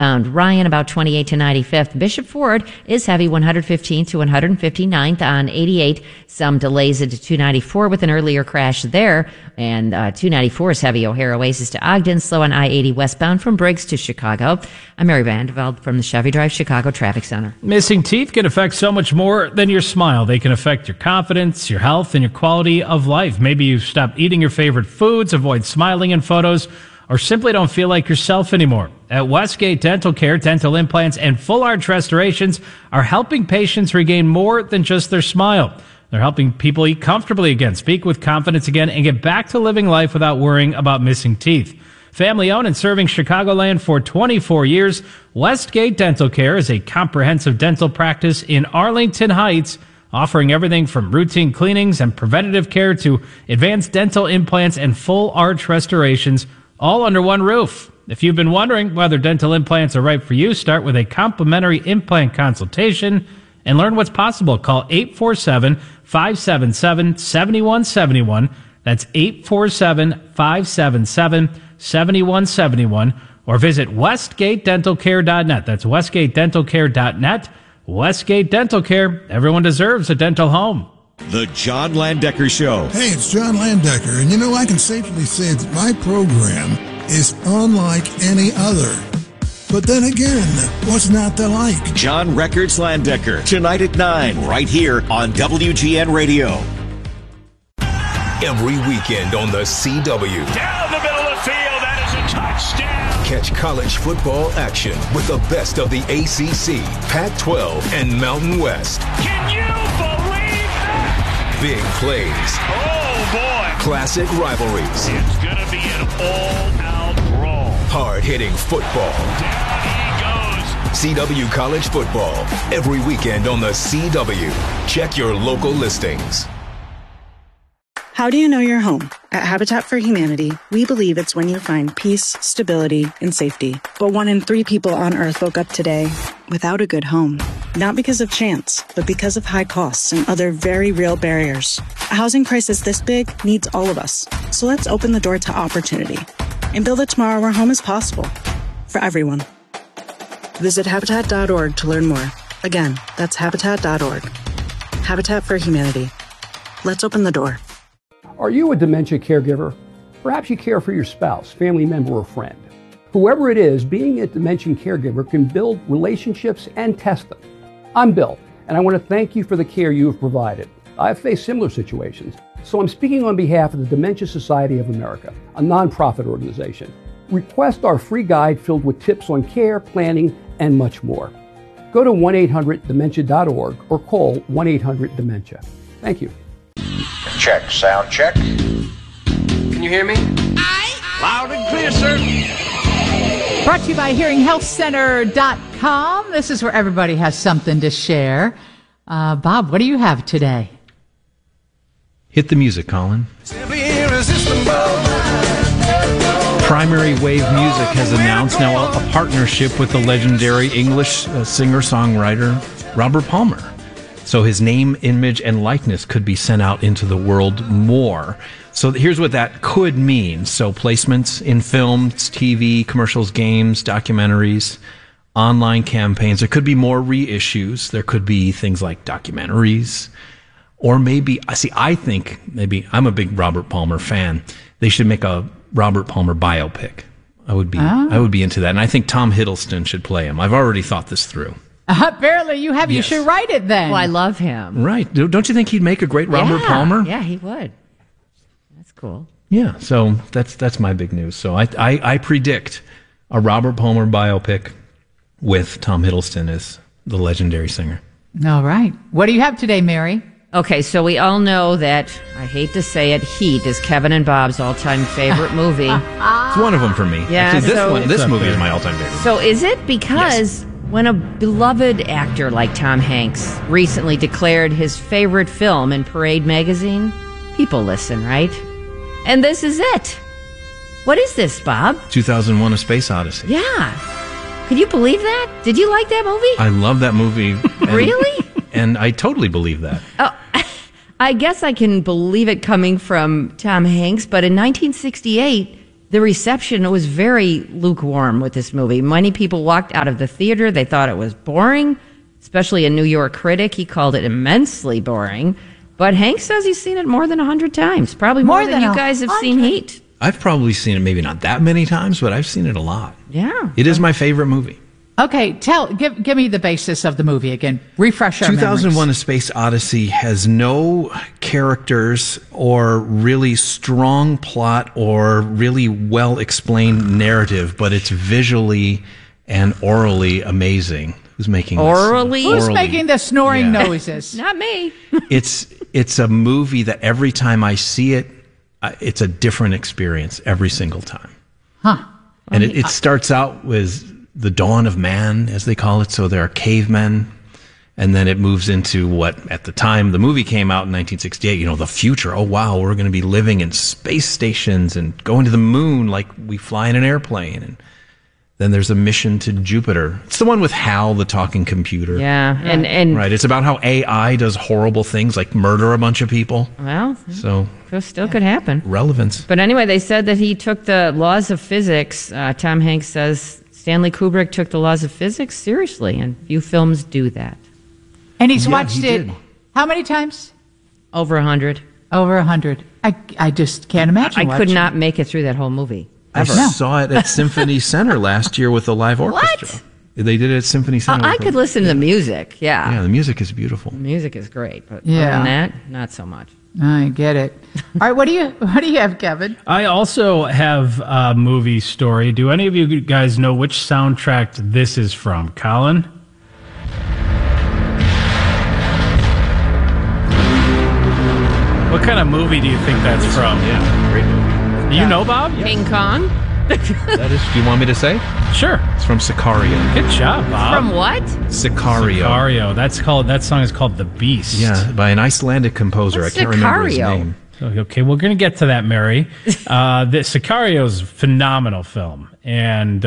Ryan about 28 to 95th. Bishop Ford is heavy 115th to 159th on 88. Some delays into 294 with an earlier crash there. And 294 is heavy O'Hare Oasis to Ogden. Slow on I-80 westbound from Briggs to Chicago. I'm Mary Vandeveld from the Chevy Drive Chicago Traffic Center. Missing teeth can affect so much more than your smile. They can affect your confidence, your health, and your quality of life. Maybe you've stopped eating your favorite foods, avoid smiling in photos, or simply don't feel like yourself anymore. At Westgate Dental Care, dental implants and full arch restorations are helping patients regain more than just their smile. They're helping people eat comfortably again, speak with confidence again, and get back to living life without worrying about missing teeth. Family owned and serving Chicagoland for 24 years, Westgate Dental Care is a comprehensive dental practice in Arlington Heights, offering everything from routine cleanings and preventative care to advanced dental implants and full arch restorations, all under one roof. If you've been wondering whether dental implants are right for you, start with a complimentary implant consultation and learn what's possible. Call 847-577-7171. That's 847-577-7171. Or visit westgatedentalcare.net. That's westgatedentalcare.net. Westgate Dental Care. Everyone deserves a dental home. The John Landecker Show. Hey, it's John Landecker, and you know, I can safely say that my program is unlike any other. But then again, what's not to like? John Records Landecker, tonight at 9, right here on WGN Radio. Every weekend on the CW. Down the middle of the field, that is a touchdown. Catch college football action with the best of the ACC, Pac-12, and Mountain West. Can you believe that? Big plays. Oh, boy. Classic rivalries. It's going to be an all-out brawl. Hard-hitting football. Down he goes. CW College Football. Every weekend on the CW. Check your local listings. How do you know you're home? At Habitat for Humanity, we believe it's when you find peace, stability, and safety. But 1 in 3 people on Earth woke up today without a good home. Not because of chance, but because of high costs and other very real barriers. A housing crisis this big needs all of us. So let's open the door to opportunity and build a tomorrow where home is possible for everyone. Visit Habitat.org to learn more. Again, that's Habitat.org. Habitat for Humanity. Let's open the door. Are you a dementia caregiver? Perhaps you care for your spouse, family member, or friend. Whoever it is, being a dementia caregiver can build relationships and test them. I'm Bill, and I want to thank you for the care you have provided. I've faced similar situations, so I'm speaking on behalf of the Dementia Society of America, a nonprofit organization. Request our free guide filled with tips on care, planning, and much more. Go to 1-800-DEMENTIA.org or call 1-800-DEMENTIA. Thank you. Check, sound check. Can you hear me? Loud and clear, sir. Brought to you by HearingHealthCenter.com. This is where everybody has something to share. Bob, what do you have today? Hit the music, Colin. Primary Wave Music has announced now a partnership with the legendary English singer-songwriter Robert Palmer. So his name, image, and likeness could be sent out into the world more. So here's what that could mean. So placements in films, TV, commercials, games, documentaries, online campaigns. There could be more reissues. There could be things like documentaries. Or maybe, I think maybe, I'm a big Robert Palmer fan. They should make a Robert Palmer biopic. I would be into that. And I think Tom Hiddleston should play him. I've already thought this through. Apparently you have. Yes. You should write it then. Well, I love him. Right. Don't you think he'd make a great Robert Palmer? Yeah, he would. That's cool. Yeah, so that's my big news. So I predict a Robert Palmer biopic with Tom Hiddleston as the legendary singer. All right. What do you have today, Mary? Okay, so we all know that, I hate to say it, Heat is Kevin and Bob's all-time favorite movie. It's one of them for me. Yeah, actually, this movie is my all-time favorite. So is it because when a beloved actor like Tom Hanks recently declared his favorite film in Parade magazine, people listen, right? And this is it. What is this, Bob? 2001: A Space Odyssey. Yeah. Could you believe that? Did you like that movie? I love that movie. Really? And I totally believe that. Oh, I guess I can believe it coming from Tom Hanks, but in 1968, the reception was very lukewarm with this movie. Many people walked out of the theater. They thought it was boring, especially a New York critic. He called it immensely boring. But Hank says he's seen it more than 100 times, probably more than you guys have seen Heat. I've probably seen it maybe not that many times, but I've seen it a lot. Yeah. It is my favorite movie. Okay, give me the basis of the movie again. Refresh our 2001: memories. A Space Odyssey has no characters or really strong plot or really well-explained narrative, but it's visually and orally amazing. Who's making this? Orally? Who's making the snoring noises? Not me. It's a movie that every time I see it, it's a different experience every single time. Huh. And it starts out with the dawn of man, as they call it. So there are cavemen. And then it moves into what, at the time the movie came out in 1968, the future. Oh, wow, we're going to be living in space stations and going to the moon like we fly in an airplane. And then there's a mission to Jupiter. It's the one with Hal, the talking computer. Yeah. And right. It's about how AI does horrible things like murder a bunch of people. Well, so still could happen. Relevance. But anyway, they said that he took the laws of physics. Tom Hanks says Stanley Kubrick took the laws of physics seriously, and few films do that. And he's watched it how many times? Over 100. Over 100. I just can't imagine. I could not make it through that whole movie. I saw it at Symphony Center last year with the live orchestra. What? They did it at Symphony Center. I could listen to the music, yeah. Yeah, the music is beautiful. The music is great, but other than that, not so much. I get it. All right, what do you have, Kevin? I also have a movie story. Do any of you guys know which soundtrack this is from? Colin? What kind of movie do you think that's from? Yeah, great movie. You know, Bob? King Kong? That is. Do you want me to say? Sure. It's from Sicario. Good job, Bob. From what? Sicario. Sicario. That song is called The Beast. Yeah, by an Icelandic composer. What's I can't remember his Sicario? name. Okay, we're going to get to that, Mary. The Sicario is a phenomenal film. And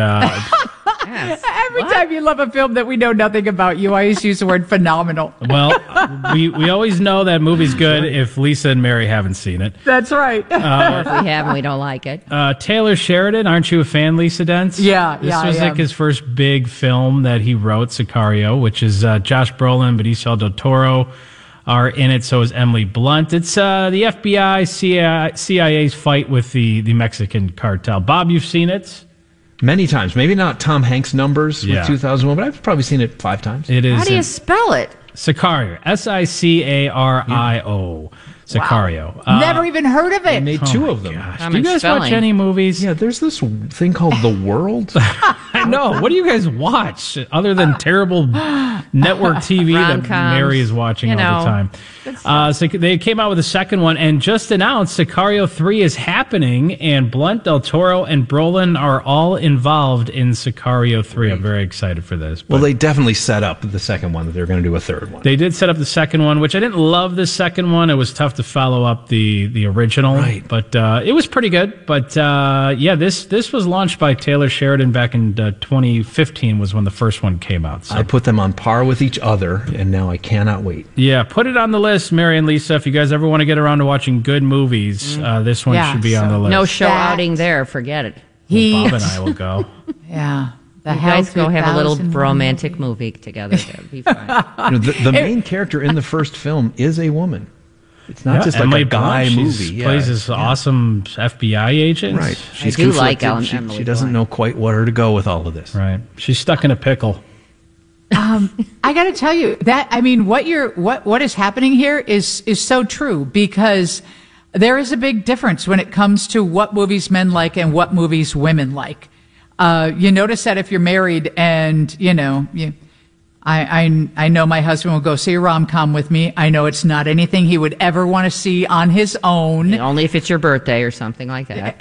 Every time you love a film that we know nothing about, you always use the word phenomenal. well, we always know that movie's good if Lisa and Mary haven't seen it. That's right. Or if we have and we don't like it. Taylor Sheridan, aren't you a fan, Lisa Dents? Yeah, This yeah, was I like am. his first big film that he wrote, Sicario, which is Josh Brolin, Benicio del Toro are in it. So is Emily Blunt. It's the FBI, CIA's fight with the Mexican cartel. Bob, you've seen it? Many times. Maybe not Tom Hanks numbers with 2001, but I've probably seen it 5 times. It is. How do you spell it? Sicario. Sicario. Sicario. Never even heard of They it. many 2 of them. Do you guys watch any movies? Yeah, there's this thing called The World. I know. What do you guys watch other than terrible network TV that Rom-coms, Mary is watching all the time? So they came out with a second one and just announced Sicario 3 is happening, and Blunt, Del Toro, and Brolin are all involved in Sicario 3. I'm very excited for this. Well, they definitely set up the second one that they're going to do a third one. They did set up the second one, which I didn't love the second one. It was tough to follow up the original, Right. but it was pretty good. But this was launched by Taylor Sheridan back in 2015 was when the first one came out. So I put them on par with each other, and now I cannot wait. yeah, put it on the list, Mary and Lisa. If you guys ever want to get around to watching good movies, this one should be on the list. No show outing there. Forget it. Bob and I will go. Yeah. You guys go have a little romantic movie together. That'd be fine. The main character in the first film is a woman. It's not just like Emily a guy Blunt, movie. Plays this awesome FBI agent. Right. She's I do like conflicted. Emily She doesn't Blunt. know quite where to go with all of this. Right. She's stuck in a pickle. I got to tell you that what is happening here is so true, because there is a big difference when it comes to what movies men like and what movies women like. You notice that if you're married and I know my husband will go see a rom-com with me. I know it's not anything he would ever want to see on his own. Only if it's your birthday or something like that.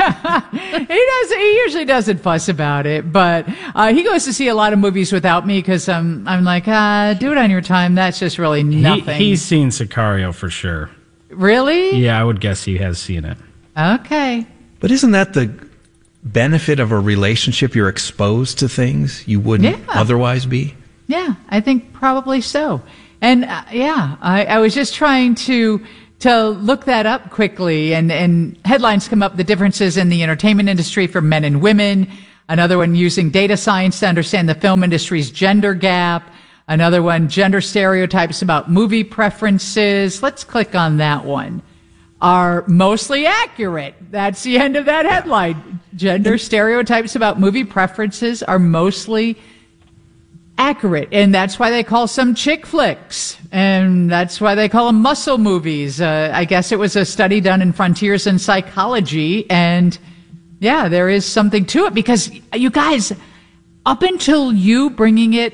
He usually doesn't fuss about it, but he goes to see a lot of movies without me because I'm like, do it on your time. That's just really nothing. He's seen Sicario for sure. Really? Yeah, I would guess he has seen it. Okay. But isn't that the benefit of a relationship? You're exposed to things you wouldn't otherwise be. Yeah, I think probably so. And I was just trying to to look that up quickly, and headlines come up, the differences in the entertainment industry for men and women. Another one, using data science to understand the film industry's gender gap. Another one, gender stereotypes about movie preferences. Let's click on that one. Are mostly accurate. That's the end of that headline. Gender stereotypes about movie preferences are mostly accurate. And that's why they call some chick flicks. And that's why they call them muscle movies. I guess it was a study done in Frontiers in Psychology. And yeah, there is something to it, because you guys, up until you bringing it,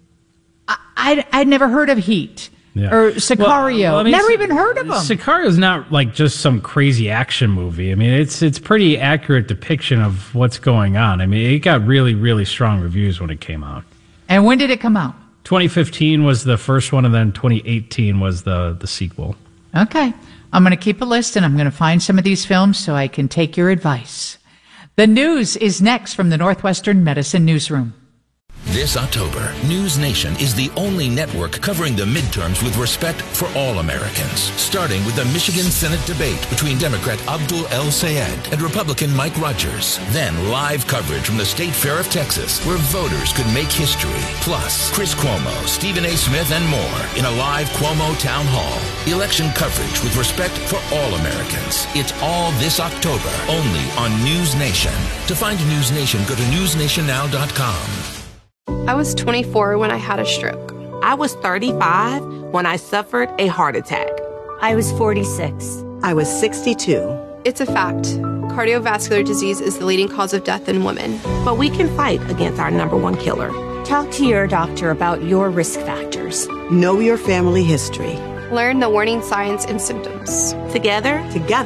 I'd never heard of Heat. Yeah. Or Sicario. Well, never even heard of them. Sicario's not like just some crazy action movie. I mean, it's pretty accurate depiction of what's going on. I mean, it got really, really strong reviews when it came out. And when did it come out? 2015 was the first one, and then 2018 was the sequel. Okay. I'm going to keep a list, and I'm going to find some of these films so I can take your advice. The news is next from the Northwestern Medicine Newsroom. This October, News Nation is the only network covering the midterms with respect for all Americans, starting with the Michigan Senate debate between Democrat Abdul El-Sayed and Republican Mike Rogers. Then live coverage from the State Fair of Texas, where voters could make history. Plus, Chris Cuomo, Stephen A. Smith, and more in a live Cuomo Town Hall. Election coverage with respect for all Americans. It's all this October, only on News Nation. To find News Nation, go to newsnationnow.com. I was 24 when I had a stroke. I was 35 when I suffered a heart attack. I was 46. I was 62. It's a fact. Cardiovascular disease is the leading cause of death in women. But we can fight against our #1 killer. Talk to your doctor about your risk factors. Know your family history. Learn the warning signs and symptoms. Together,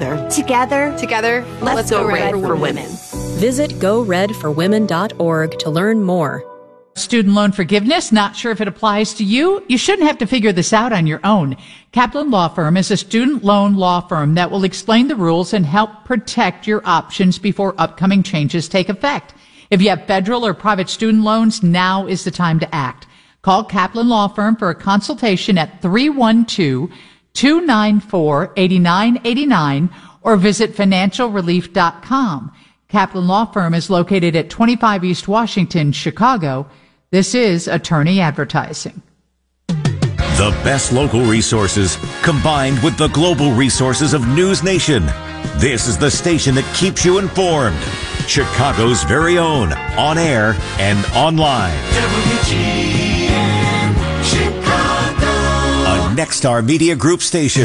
let's go Red for Women. Visit GoRedForWomen.org to learn more. Student loan forgiveness, not sure if it applies to you? You shouldn't have to figure this out on your own. Kaplan Law Firm is a student loan law firm that will explain the rules and help protect your options before upcoming changes take effect. If you have federal or private student loans, now is the time to act. Call Kaplan Law Firm for a consultation at 312-294-8989 or visit financialrelief.com. Kaplan Law Firm is located at 25 East Washington, Chicago. This is Attorney Advertising. The best local resources combined with the global resources of News Nation. This is the station that keeps you informed. Chicago's very own, on air and online. WGN Chicago. A Nexstar Media Group station.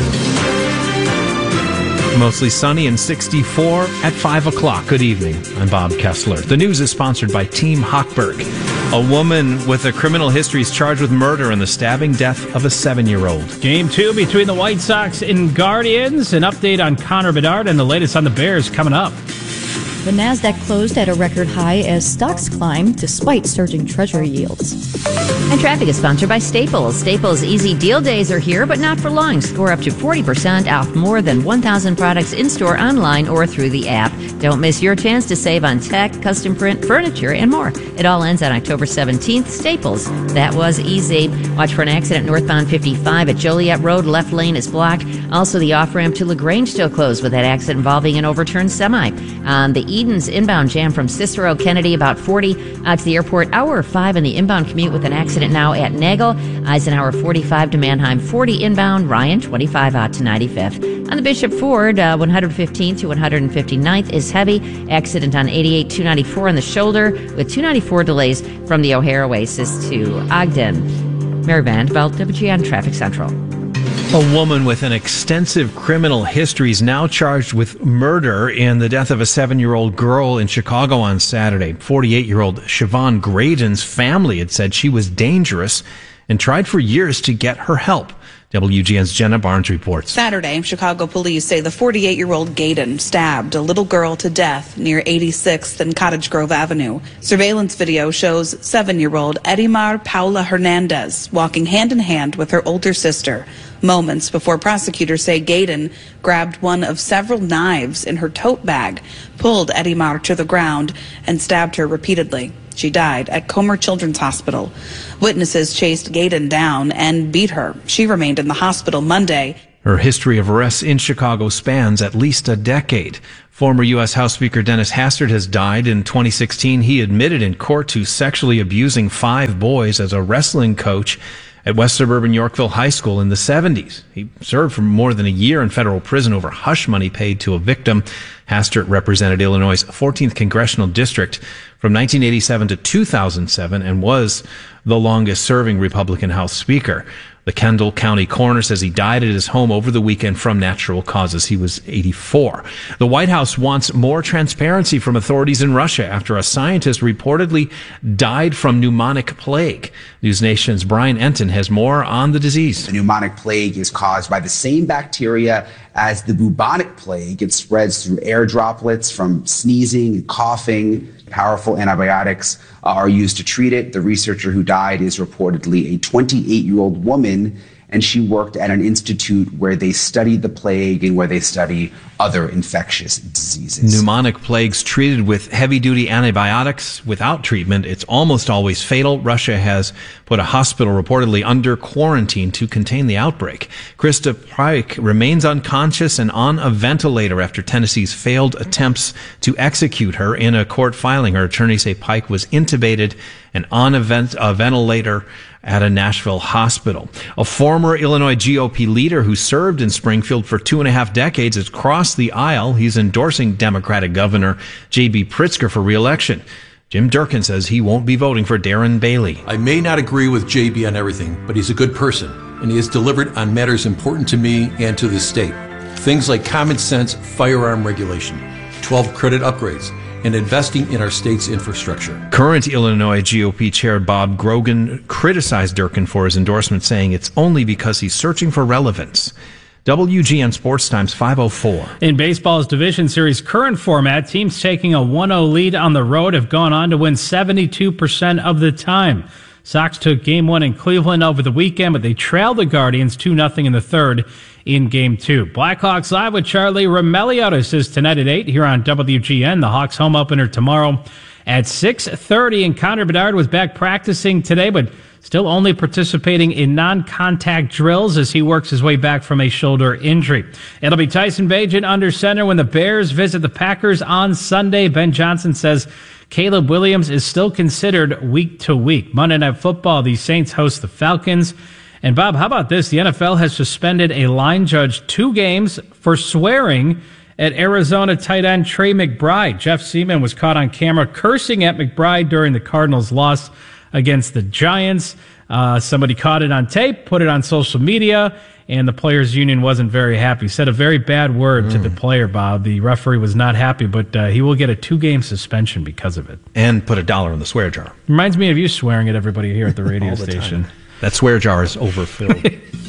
Mostly sunny and 64 at 5 o'clock. Good evening. I'm Bob Kessler. The news is sponsored by Team Hochberg. A woman with a criminal history is charged with murder in the stabbing death of a 7-year-old. Game 2 between the White Sox and Guardians. An update on Connor Bedard and the latest on the Bears coming up. The Nasdaq closed at a record high as stocks climbed despite surging Treasury yields. And traffic is sponsored by Staples. Staples Easy Deal Days are here, but not for long. Score up to 40% off more than 1,000 products in-store, online, or through the app. Don't miss your chance to save on tech, custom print, furniture, and more. It all ends on October 17th. Staples. That was easy. Watch for an accident northbound 55 at Joliet Road. Left lane is blocked. Also, the off-ramp to LaGrange still closed with that accident involving an overturned semi. On the Eden's inbound jam from Cicero Kennedy, about 40 to the airport. Hour 5 in the inbound commute with an accident now at Nagel. Eisenhower 45 to Mannheim, 40 inbound. Ryan 25 out to 95th. On the Bishop Ford, 115th to 159th is heavy. Accident on 88 294 on the shoulder with 294 delays from the O'Hare Oasis to Ogden. Mary Vandeveld, WGN Traffic Central. A woman with an extensive criminal history is now charged with murder in the death of a 7-year-old girl in Chicago on Saturday. 48-year-old Siobhan Graydon's family had said she was dangerous and tried for years to get her help. WGN's Jenna Barnes reports. Saturday, Chicago police say the 48-year-old Gaydon stabbed a little girl to death near 86th and Cottage Grove Avenue. Surveillance video shows 7-year-old Edimar Paula Hernandez walking hand in hand with her older sister. Moments before prosecutors say Gaydon grabbed one of several knives in her tote bag, pulled Edimar to the ground, and stabbed her repeatedly. She died at Comer Children's Hospital. Witnesses chased Gaydon down and beat her. She remained in the hospital Monday. Her history of arrests in Chicago spans at least a decade. Former U.S. House Speaker Dennis Hastert has died in 2016. He admitted in court to sexually abusing 5 boys as a wrestling coach at West Suburban Yorkville High School in the 70s. He served for more than a year in federal prison over hush money paid to a victim. Hastert represented Illinois' 14th Congressional District from 1987 to 2007 and was the longest-serving Republican House Speaker. The Kendall County coroner says he died at his home over the weekend from natural causes. He was 84. The White House wants more transparency from authorities in Russia after a scientist reportedly died from pneumonic plague. News Nation's Brian Enton has more on the disease. The pneumonic plague is caused by the same bacteria as the bubonic plague. It spreads through air droplets from sneezing and coughing. Powerful antibiotics are used to treat it. The researcher who died is reportedly a 28-year-old woman, and she worked at an institute where they studied the plague and where they study other infectious diseases. Pneumonic plagues treated with heavy-duty antibiotics. Without treatment, it's almost always fatal. Russia has put a hospital reportedly under quarantine to contain the outbreak. Krista Pike remains unconscious and on a ventilator after Tennessee's failed attempts to execute her. In a court filing, her attorneys say Pike was intubated and on a ventilator at a Nashville hospital. A former Illinois GOP leader who served in Springfield for 2.5 decades has crossed the aisle. He's endorsing Democratic Governor J.B. Pritzker for re-election. Jim Durkin says he won't be voting for Darren Bailey. I may not agree with J.B. on everything, but he's a good person, and he has delivered on matters important to me and to the state. Things like common sense firearm regulation, 12 credit upgrades, and investing in our state's infrastructure. Current Illinois GOP Chair Bob Grogan criticized Durkin for his endorsement, saying it's only because he's searching for relevance. WGN Sports Times 504. In baseball's Division Series current format, teams taking a 1-0 lead on the road have gone on to win 72% of the time. Sox took Game 1 in Cleveland over the weekend, but they trailed the Guardians 2-0 in the third in Game 2. Blackhawks Live with Charlie Roumeliotis is tonight at 8 here on WGN. The Hawks home opener tomorrow at 6:30. And Connor Bedard was back practicing today, but still only participating in non-contact drills as he works his way back from a shoulder injury. It'll be Tyson Bagent under center when the Bears visit the Packers on Sunday. Ben Johnson says Caleb Williams is still considered week to week. Monday Night Football, the Saints host the Falcons. And Bob, how about this? The NFL has suspended a line judge 2 games for swearing at Arizona tight end Trey McBride. Jeff Seaman was caught on camera cursing at McBride during the Cardinals' loss against the Giants. Somebody caught it on tape, put it on social media, and the players' union wasn't very happy. Said a very bad word to the player, Bob. The referee was not happy, but he will get a 2-game suspension because of it. And put $1 in the swear jar. Reminds me of you swearing at everybody here at the radio station. Time. That swear jar is overfilled.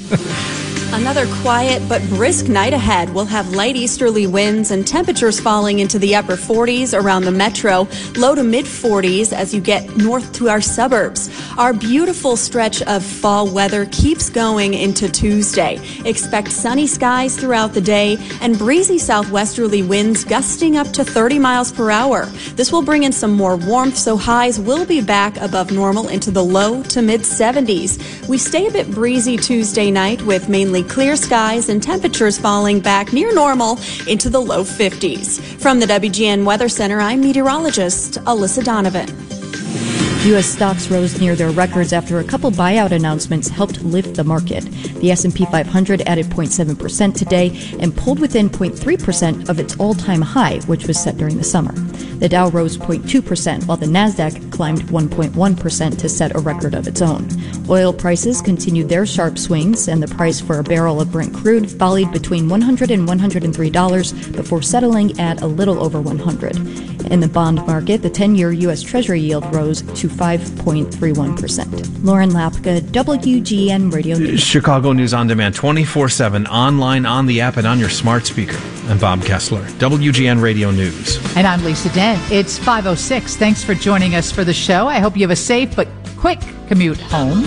Another quiet but brisk night ahead. We'll have light easterly winds and temperatures falling into the upper 40s around the metro, low to mid 40s as you get north to our suburbs. Our beautiful stretch of fall weather keeps going into Tuesday. Expect sunny skies throughout the day and breezy southwesterly winds gusting up to 30 miles per hour. This will bring in some more warmth, so highs will be back above normal into the low to mid 70s. We stay a bit breezy Tuesday night with mainly clear skies and temperatures falling back near normal into the low 50s. From the WGN Weather Center, I'm meteorologist Alyssa Donovan. U.S. stocks rose near their records after a couple buyout announcements helped lift the market. The S&P 500 added 0.7% today and pulled within 0.3% of its all-time high, which was set during the summer. The Dow rose 0.2%, while the Nasdaq climbed 1.1% to set a record of its own. Oil prices continued their sharp swings, and the price for a barrel of Brent crude volleyed between $100 and $103 before settling at a little over $100. In the bond market, the 10-year U.S. Treasury yield rose to 5.31%. Lauren Lapka, WGN Radio News. Chicago News on Demand, 24/7, online, on the app, and on your smart speaker. I'm Bob Kessler, WGN Radio News. And I'm Lisa Dent. It's 5:06. Thanks for joining us for the show. I hope you have a safe but quick commute home.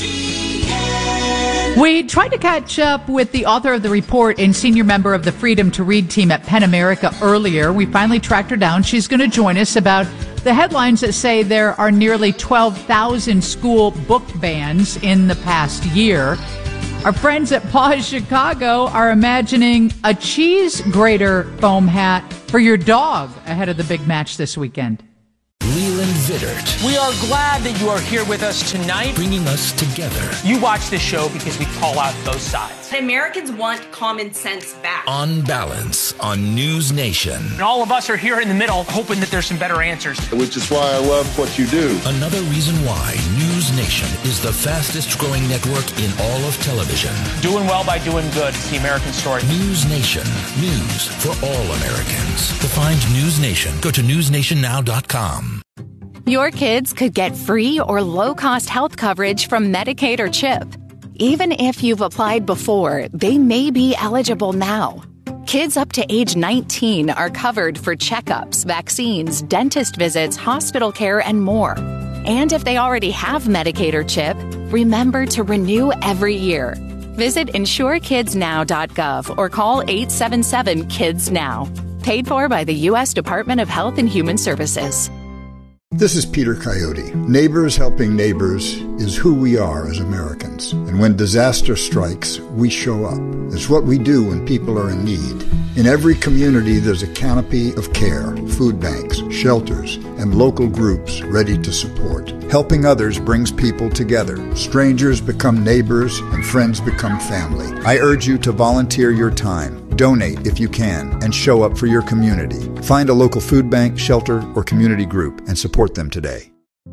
We tried to catch up with the author of the report and senior member of the Freedom to Read team at PEN America earlier. We finally tracked her down. She's going to join us about the headlines that say there are nearly 12,000 school book bans in the past year. Our friends at Paws Chicago are imagining a cheese grater foam hat for your dog ahead of the big match this weekend. Leland Vittert. We are glad that you are here with us tonight. Bringing us together. You watch this show because we call out both sides. Americans want common sense back. On Balance on News Nation. And all of us are here in the middle hoping that there's some better answers. Which is why I love what you do. Another reason why News Nation is the fastest growing network in all of television. Doing well by doing good. It's the American story. News Nation. News for all Americans. To find News Nation, go to newsnationnow.com. Your kids could get free or low-cost health coverage from Medicaid or CHIP. Even if you've applied before, they may be eligible now. Kids up to age 19 are covered for checkups, vaccines, dentist visits, hospital care, and more. And if they already have Medicaid or CHIP, remember to renew every year. Visit insurekidsnow.gov or call 877-KIDS-NOW. Paid for by the U.S. Department of Health and Human Services. This is Peter Coyote. Neighbors helping neighbors is who we are as Americans. And when disaster strikes, we show up. It's what we do when people are in need. In every community, there's a canopy of care, food banks, shelters, and local groups ready to support. Helping others brings people together. Strangers become neighbors, and friends become family. I urge you to volunteer your time. Donate if you can, and show up for your community. Find a local food bank, shelter, or community group and support them today.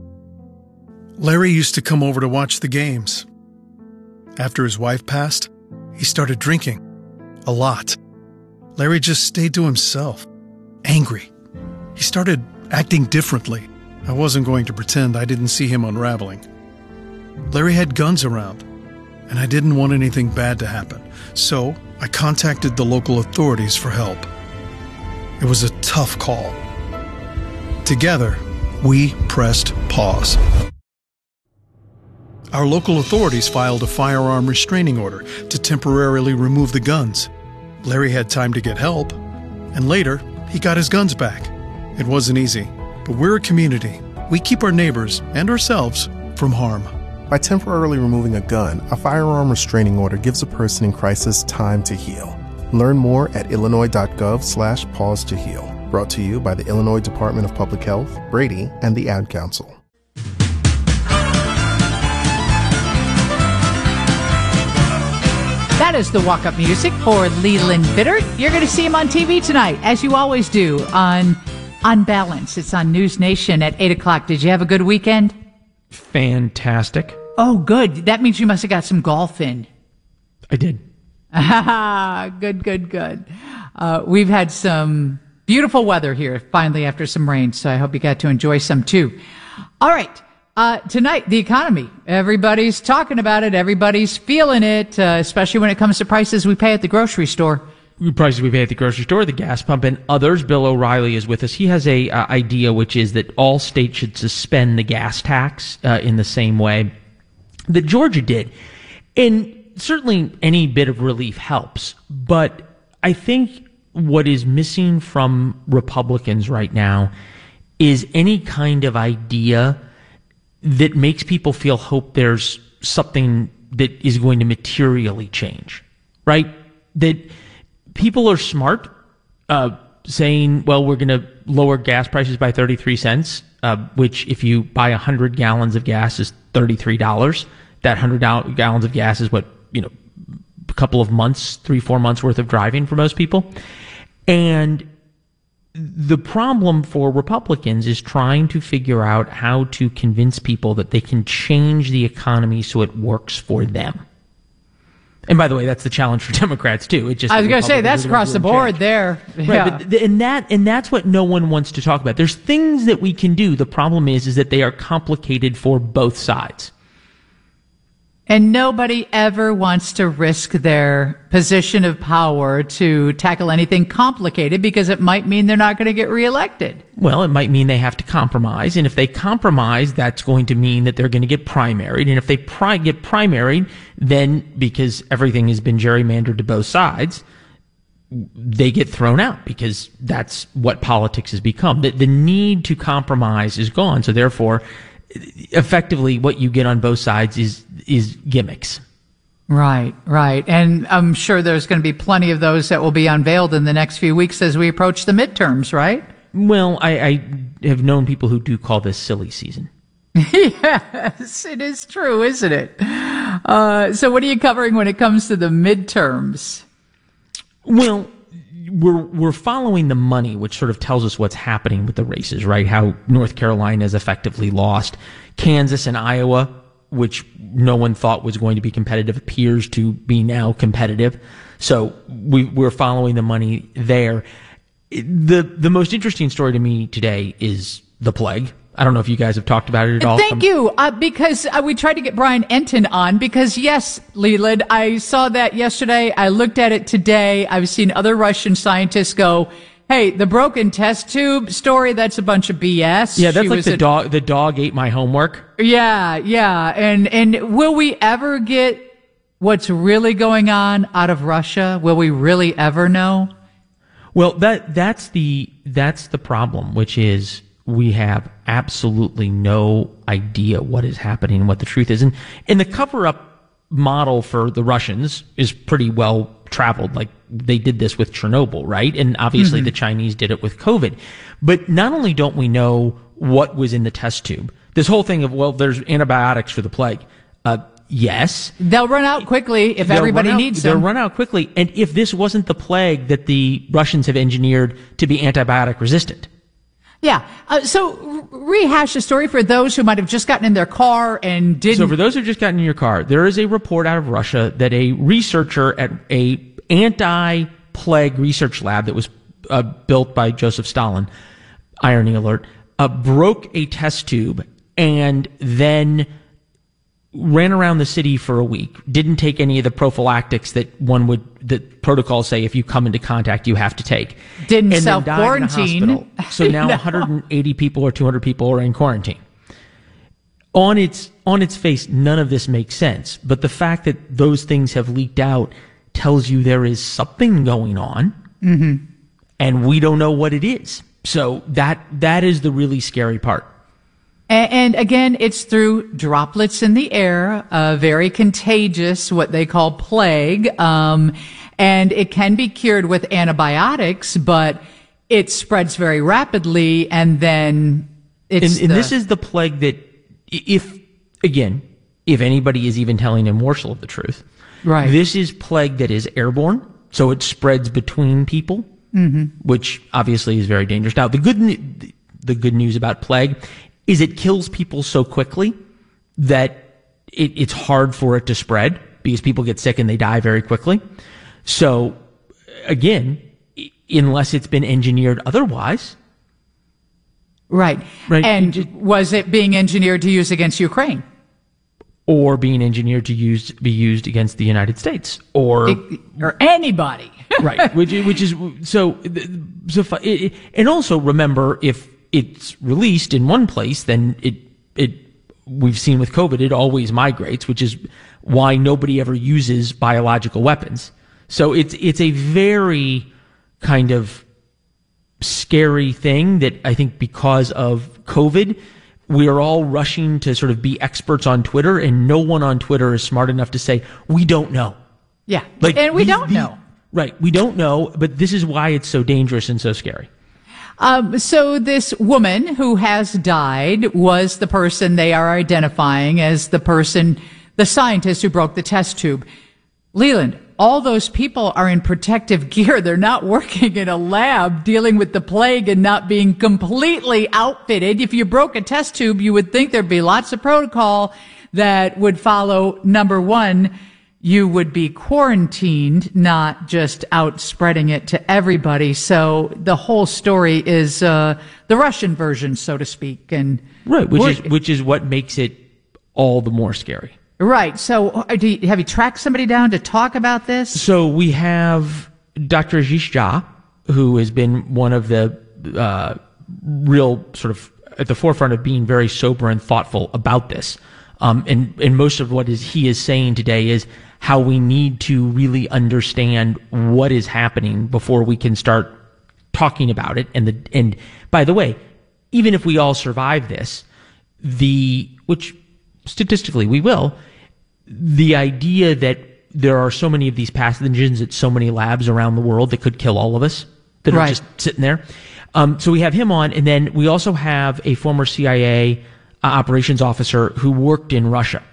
Larry used to come over to watch the games. After his wife passed, he started drinking. A lot. Larry just stayed to himself. Angry. He started acting differently. I wasn't going to pretend I didn't see him unraveling. Larry had guns around, and I didn't want anything bad to happen. So I contacted the local authorities for help. It was a tough call. Together, we pressed pause. Our local authorities filed a firearm restraining order to temporarily remove the guns. Larry had time to get help, and later, he got his guns back. It wasn't easy, but we're a community. We keep our neighbors and ourselves from harm. By temporarily removing a gun, a firearm restraining order gives a person in crisis time to heal. Learn more at illinois.gov/pause to heal. Brought to you by the Illinois Department of Public Health, Brady, and the Ad Council. That is the walk-up music for Leland Vittert. You're going to see him on TV tonight, as you always do, on Balance. It's on News Nation at 8 o'clock. Did you have a good weekend? Fantastic. Oh, good. That means you must have got some golf in. I did. Good. We've had some beautiful weather here, finally, after some rain, so I hope you got to enjoy some, too. All right. Tonight, the economy. Everybody's talking about it. Everybody's feeling it, especially when it comes to prices we pay at the grocery store. Prices we pay at the grocery store, the gas pump, and others. Bill O'Reilly is with us. He has a idea, which is that all states should suspend the gas tax in the same way that Georgia did. And certainly any bit of relief helps. But I think what is missing from Republicans right now is any kind of idea that makes people feel hope there's something that is going to materially change, right? That people are smart, saying, well, we're going to lower gas prices by 33 cents, which if you buy 100 gallons of gas is $33. That 100 gallons of gas is what, a couple of months, 3-4 months worth of driving for most people. And the problem for Republicans is trying to figure out how to convince people that they can change the economy so it works for them. And by the way, that's the challenge for Democrats too. It just I was going to say that's across the board there. Right, but and that's what no one wants to talk about. There's things that we can do. The problem is that they are complicated for both sides. And nobody ever wants to risk their position of power to tackle anything complicated because it might mean they're not going to get reelected. Well, it might mean they have to compromise. And if they compromise, that's going to mean that they're going to get primaried. And if they get primaried, then because everything has been gerrymandered to both sides, they get thrown out because that's what politics has become. The need to compromise is gone. So therefore, effectively what you get on both sides is gimmicks. Right. And I'm sure there's going to be plenty of those that will be unveiled in the next few weeks as we approach the midterms, right? Well, I have known people who do call this silly season. Yes, it is true, isn't it? So what are you covering when it comes to the midterms? Well, we're following the money, which sort of tells us what's happening with the races, right? How North Carolina has effectively lost. Kansas and Iowa, which no one thought was going to be competitive, appears to be now competitive. So we're following the money there. The most interesting story to me today is the plague. I don't know if you guys have talked about it at all. Thank you, because we tried to get Brian Enton on because, yes, Leland, I saw that yesterday. I looked at it today. I've seen other Russian scientists go, hey, the broken test tube story, that's a bunch of BS. Yeah, that's like the dog ate my homework. Yeah. And will we ever get what's really going on out of Russia? Will we really ever know? Well, that's the problem, which is we have absolutely no idea what is happening and what the truth is. And the cover-up model for the Russians is pretty well traveled. Like, they did this with Chernobyl, right? And obviously the Chinese did it with COVID. But not only don't we know what was in the test tube, this whole thing of, well, there's antibiotics for the plague. Yes. They'll run out quickly if everybody needs them. They'll run out quickly. And if this wasn't the plague that the Russians have engineered to be antibiotic resistant. Yeah. So rehash the story for those who might have just gotten in their car and didn't. So for those who've just gotten in your car, there is a report out of Russia that a researcher at a anti-plague research lab that was built by Joseph Stalin, irony alert, broke a test tube and then ran around the city for a week, didn't take any of the prophylactics that protocols say if you come into contact you have to take. Didn't self-quarantine. So now 180 people or 200 people are in quarantine. On its face, none of this makes sense. But the fact that those things have leaked out tells you there is something going on, and we don't know what it is. So that is the really scary part. And again, it's through droplets in the air, very contagious, what they call plague. And it can be cured with antibiotics, but it spreads very rapidly. And then it's and this is the plague that if anybody is even telling a morsel of the truth, right? This is plague that is airborne. So it spreads between people, which obviously is very dangerous. Now, the good news about plague is it kills people so quickly that it's hard for it to spread because people get sick and they die very quickly. So, again, unless it's been engineered otherwise. Right. And was it being engineered to use against Ukraine? Or being engineered to be used against the United States or anybody. Right. Which is so and also remember, if it's released in one place, then we've seen with COVID, it always migrates, which is why nobody ever uses biological weapons. So it's a very kind of scary thing that I think because of COVID, we are all rushing to sort of be experts on Twitter, and no one on Twitter is smart enough to say, we don't know. Yeah. And we don't know. Right. We don't know, but this is why it's so dangerous and so scary. So this woman who has died was the person they are identifying as the scientist who broke the test tube. Leland, all those people are in protective gear. They're not working in a lab dealing with the plague and not being completely outfitted. If you broke a test tube, you would think there'd be lots of protocol that would follow. Number one, you would be quarantined, not just out spreading it to everybody. So the whole story is the Russian version, so to speak. And right, which is what makes it all the more scary. Right. So have you tracked somebody down to talk about this? So we have Dr. Ashish Jha, who has been one of the real sort of at the forefront of being very sober and thoughtful about this. And most of what he is saying today is how we need to really understand what is happening before we can start talking about it. And by the way, even if we all survive this, which statistically we will, the idea that there are so many of these pathogens at so many labs around the world that could kill all of us that are just sitting there. So we have him on, and then we also have a former CIA operations officer who worked in Russia.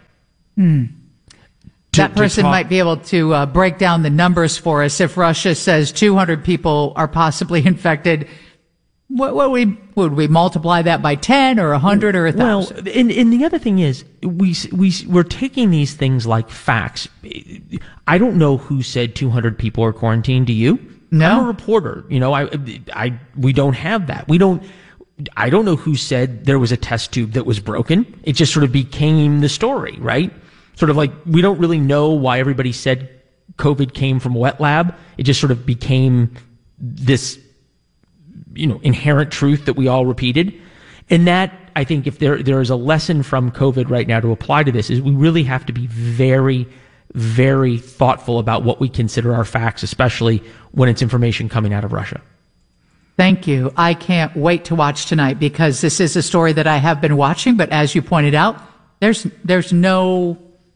That person might be able to break down the numbers for us. If Russia says 200 people are possibly infected, would we multiply that by 10 or 100 or 1,000? Well, and the other thing is, we're taking these things like facts. I don't know who said 200 people are quarantined. Do you? No. I'm a reporter. We don't have that. I don't know who said there was a test tube that was broken. It just sort of became the story, right? Sort of like, we don't really know why everybody said COVID came from a wet lab. It just sort of became this, inherent truth that we all repeated. And that, I think, if there is a lesson from COVID right now to apply to this, is we really have to be very, very thoughtful about what we consider our facts, especially when it's information coming out of Russia. Thank you. I can't wait to watch tonight, because this is a story that I have been watching, but as you pointed out, there's no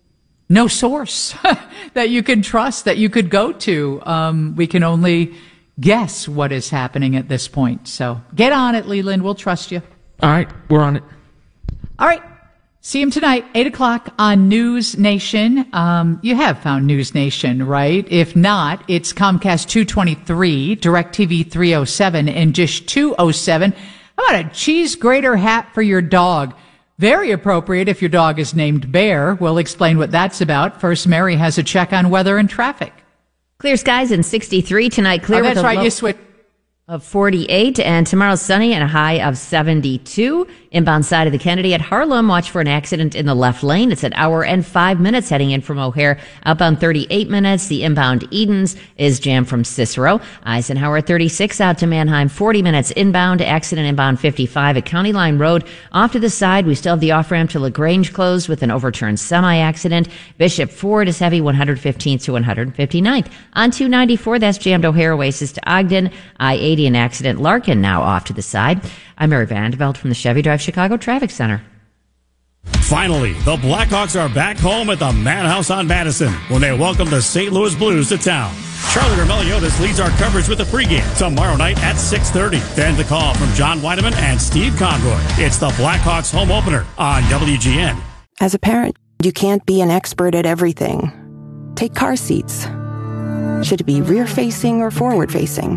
source that you can trust, that you could go to. We can only guess what is happening at this point. So get on it, Leland. We'll trust you. All right. We're on it. All right. See him tonight, 8 o'clock on News Nation. You have found News Nation, right? If not, it's Comcast 223, DirecTV 307, and Dish 207. How about a cheese grater hat for your dog? Very appropriate if your dog is named Bear. We'll explain what that's about. First, Mary has a check on weather and traffic. Clear skies and 63 tonight. Clear with that's a right. low You switch. of 48, and tomorrow sunny and a high of 72. Inbound side of the Kennedy at Harlem, watch for an accident in the left lane. It's an hour and 5 minutes heading in from O'Hare. Outbound 38 minutes. The inbound Edens is jammed from Cicero. Eisenhower 36 out to Mannheim, 40 minutes inbound. Accident inbound 55 at County Line Road. Off to the side, we still have the off-ramp to LaGrange closed with an overturned semi-accident. Bishop Ford is heavy 115th to 159th. On 294, that's jammed O'Hare Oasis to Ogden. I-80 an accident. Larkin now off to the side. I'm Mary Vandeveld from the Chevy Drive Chicago Traffic Center. Finally, the Blackhawks are back home at the Madhouse on Madison when they welcome the St. Louis Blues to town. Charlie Romeliotis leads our coverage with the pregame tomorrow night at 6:30. Then the call from John Weideman and Steve Conroy. It's the Blackhawks home opener on WGN. As a parent, you can't be an expert at everything. Take car seats. Should it be rear-facing or forward-facing?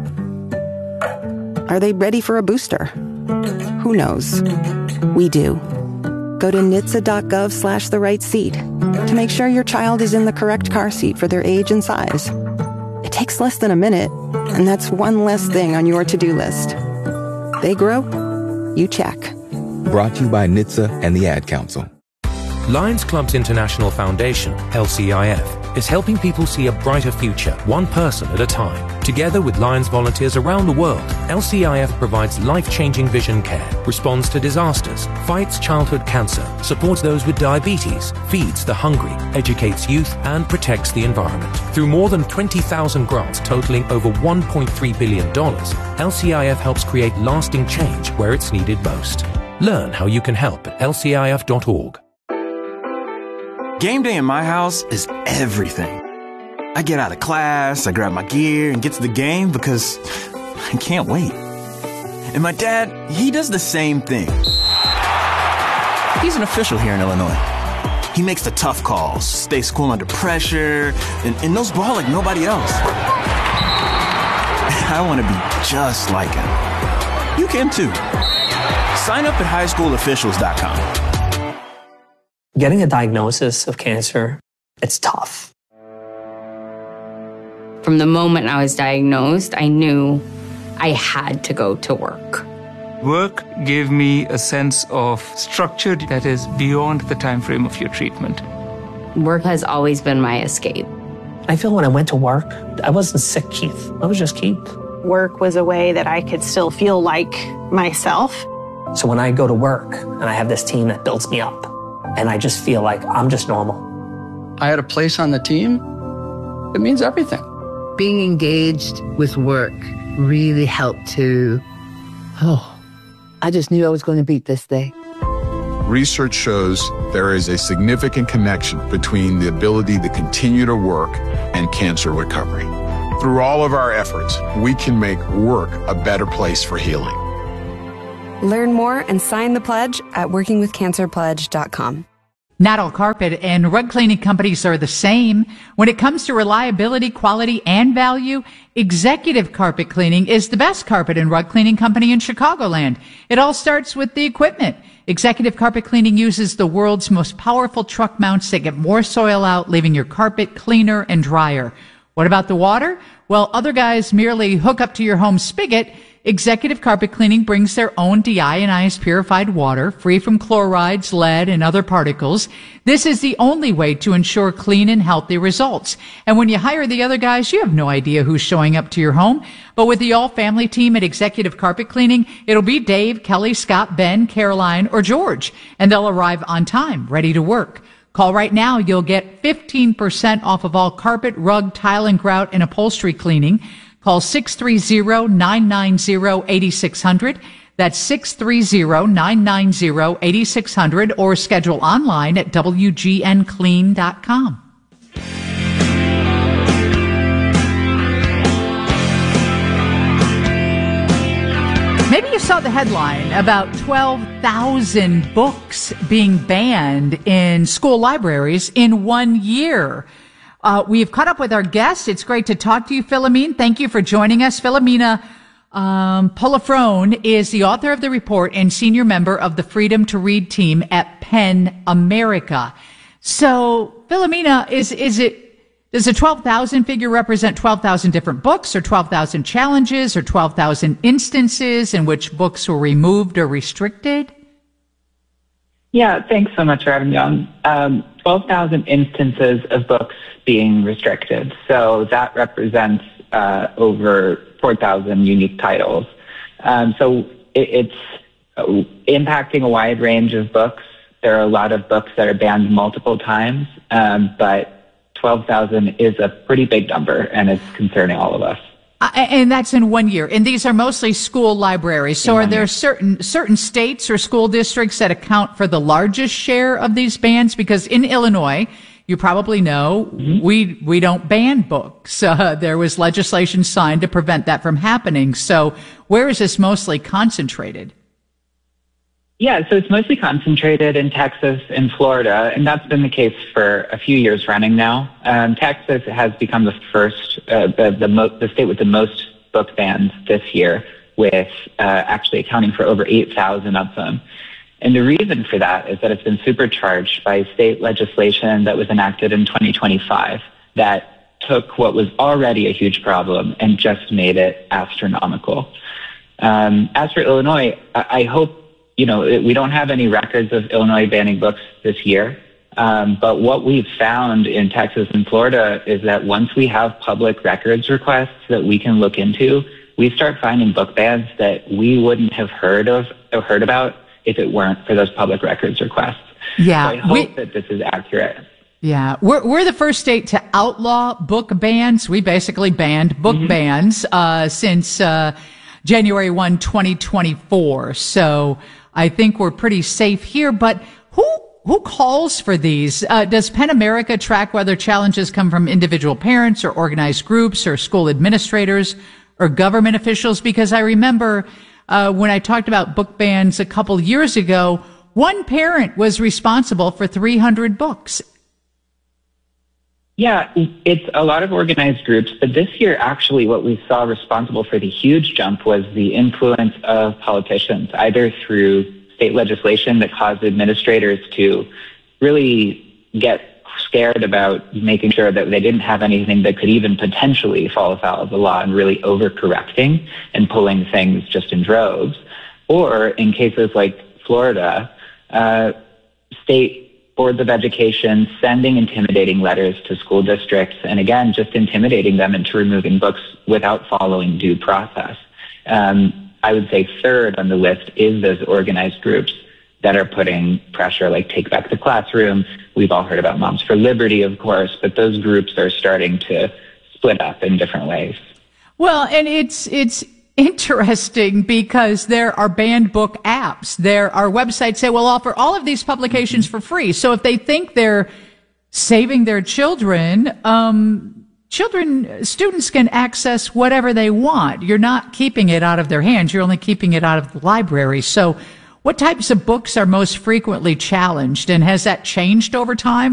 Are they ready for a booster? Who knows? We do. Go to NHTSA.gov/the right seat to make sure your child is in the correct car seat for their age and size. It takes less than a minute, and that's one less thing on your to-do list. They grow, you check. Brought to you by NHTSA and the Ad Council. Lions Clubs International Foundation, LCIF, is helping people see a brighter future, one person at a time. Together with Lions volunteers around the world, LCIF provides life-changing vision care, responds to disasters, fights childhood cancer, supports those with diabetes, feeds the hungry, educates youth, and protects the environment. Through more than 20,000 grants totaling over $1.3 billion, LCIF helps create lasting change where it's needed most. Learn how you can help at lcif.org. Game day in my house is everything. I get out of class, I grab my gear, and get to the game because I can't wait. And my dad, he does the same thing. He's an official here in Illinois. He makes the tough calls, stays cool under pressure, and knows ball like nobody else. I want to be just like him. You can too. Sign up at highschoolofficials.com. Getting a diagnosis of cancer, it's tough. From the moment I was diagnosed, I knew I had to go to work. Work gave me a sense of structure that is beyond the time frame of your treatment. Work has always been my escape. I feel when I went to work, I wasn't sick, Keith. I was just Keith. Work was a way that I could still feel like myself. So when I go to work and I have this team that builds me up, and I just feel like I'm just normal. I had a place on the team. It means everything. Being engaged with work really helped to, I just knew I was going to beat this day. research shows there is a significant connection between the ability to continue to work and cancer recovery. Through all of our efforts, we can make work a better place for healing. Learn more and sign the pledge at workingwithcancerpledge.com. Not all carpet and rug cleaning companies are the same. When it comes to reliability, quality, and value, Executive Carpet Cleaning is the best carpet and rug cleaning company in Chicagoland. It all starts with the equipment. Executive Carpet Cleaning uses the world's most powerful truck mounts that get more soil out, leaving your carpet cleaner and drier. What about the water? Well, other guys merely hook up to your home spigot. Executive Carpet Cleaning brings their own deionized purified water, free from chlorides, lead, and other particles. This is the only way to ensure clean and healthy results. And when you hire the other guys, you have no idea who's showing up to your home. But with the all-family team at Executive Carpet Cleaning, it'll be Dave, Kelly, Scott, Ben, Caroline, or George. And they'll arrive on time, ready to work. Call right now. You'll get 15% off of all carpet, rug, tile, and grout and upholstery cleaning. Call 630-990-8600. That's 630-990-8600 or schedule online at WGNclean.com. Maybe you saw the headline about 12,000 books being banned in school libraries in 1 year. We've caught up with our guest. It's great to talk to you, Philomene. Thank you for joining us. Philomena Polifrone is the author of the report and senior member of the Freedom to Read team at PEN America. So, Philomena, does the 12,000 figure represent 12,000 different books or 12,000 challenges or 12,000 instances in which books were removed or restricted? Yeah, thanks so much for having me on. 12,000 instances of books being restricted. So that represents over 4,000 unique titles. So it's impacting a wide range of books. There are a lot of books that are banned multiple times, but 12,000 is a pretty big number, and it's concerning all of us. And that's in 1 year. And these are mostly school libraries. So are there certain states or school districts that account for the largest share of these bans? Because in Illinois, you probably know, we don't ban books. There was legislation signed to prevent that from happening. So where is this mostly concentrated? Yeah, so it's mostly concentrated in Texas and Florida, and that's been the case for a few years running now. Texas has become the first, the state with the most book bans this year, with actually accounting for over 8,000 of them. And the reason for that is that it's been supercharged by state legislation that was enacted in 2025 that took what was already a huge problem and just made it astronomical. As for Illinois, I hope, we don't have any records of Illinois banning books this year. But what we've found in Texas and Florida is that once we have public records requests that we can look into, we start finding book bans that we wouldn't have heard about if it weren't for those public records requests. Yeah. So I hope that this is accurate. Yeah. We're the first state to outlaw book bans. We basically banned book bans, since, January 1, 2024. So I think we're pretty safe here, but who calls for these? Does PEN America track whether challenges come from individual parents or organized groups or school administrators or government officials? Because I remember when I talked about book bans a couple years ago, one parent was responsible for 300 books. Yeah, it's a lot of organized groups, but this year actually what we saw responsible for the huge jump was the influence of politicians, either through state legislation that caused administrators to really get scared about making sure that they didn't have anything that could even potentially fall afoul of the law and really overcorrecting and pulling things just in droves. Or in cases like Florida, state boards of education sending intimidating letters to school districts and, again, just intimidating them into removing books without following due process. I would say third on the list is those organized groups that are putting pressure, like Take Back the Classroom. We've all heard about Moms for Liberty, of course, but those groups are starting to split up in different ways. Well, and it's interesting because there are banned book apps. There are websites that will offer all of these publications for free. So if they think they're saving their children, students can access whatever they want. You're not keeping it out of their hands. You're only keeping it out of the library. So what types of books are most frequently challenged, and has that changed over time?